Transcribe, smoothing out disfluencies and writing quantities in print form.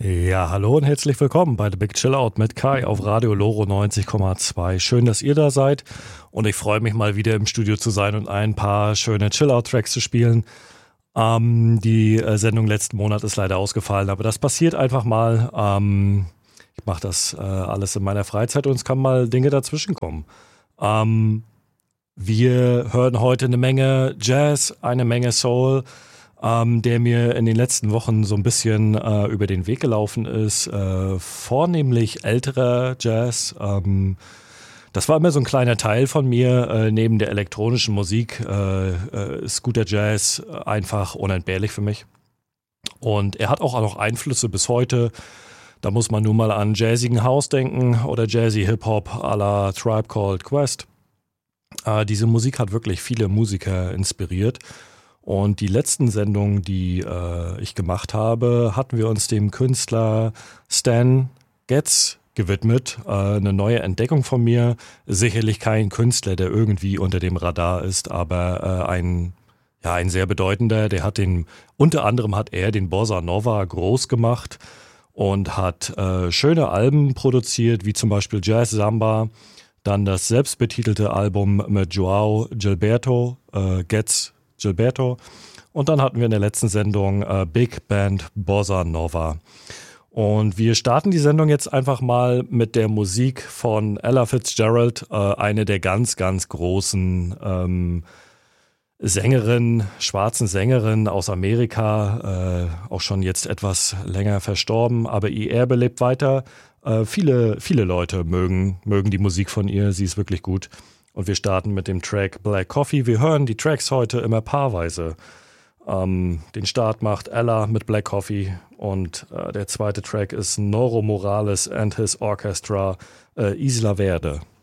Ja, hallo und herzlich willkommen bei The Big Chill Out mit Kai auf Radio Loro 90,2. Schön, dass ihr da seid und ich freue mich mal wieder im Studio zu sein und ein paar schöne Chill-Out-Tracks zu spielen. Die Sendung letzten Monat ist leider ausgefallen, aber das passiert einfach mal. Ich mache das alles in meiner Freizeit und es kann mal Dinge dazwischen kommen. Wir hören heute eine Menge Jazz, eine Menge Soul, der mir in den letzten Wochen so ein bisschen über den Weg gelaufen ist. Vornehmlich älterer Jazz. Das war immer so ein kleiner Teil von mir. Neben der elektronischen Musik ist guter Jazz einfach unentbehrlich für mich. Und er hat auch noch Einflüsse bis heute. Da muss man nur mal an jazzigen House denken oder Jazzy Hip-Hop à la Tribe Called Quest. Diese Musik hat wirklich viele Musiker inspiriert. Und die letzten Sendungen, die ich gemacht habe, hatten wir uns dem Künstler Stan Getz gewidmet. Eine neue Entdeckung von mir. Sicherlich kein Künstler, der irgendwie unter dem Radar ist, aber ein sehr bedeutender. Unter anderem hat er den Bossa Nova groß gemacht und hat schöne Alben produziert, wie zum Beispiel Jazz Samba. Dann das selbstbetitelte Album mit João Gilberto, Getz Gilberto. Und dann hatten wir in der letzten Sendung Big Band Bossa Nova. Und wir starten die Sendung jetzt einfach mal mit der Musik von Ella Fitzgerald, eine der ganz, ganz großen schwarzen Sängerinnen aus Amerika, auch schon jetzt etwas länger verstorben, aber ihr Erbe lebt weiter. Viele Leute mögen die Musik von ihr, sie ist wirklich gut. Und wir starten mit dem Track Black Coffee. Wir hören die Tracks heute immer paarweise. Den Start macht Ella mit Black Coffee und der zweite Track ist Noro Morales and his Orchestra, Isla Verde.